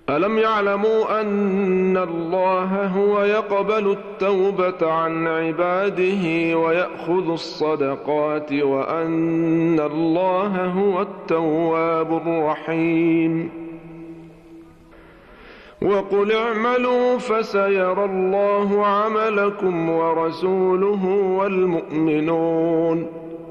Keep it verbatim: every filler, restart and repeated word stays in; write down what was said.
ألم يعلموا أن الله هو يقبل التوبة عن عباده ويأخذ الصدقات وأن الله هو التواب الرحيم. وقل اعملوا فسيرى الله عملكم ورسوله والمؤمنون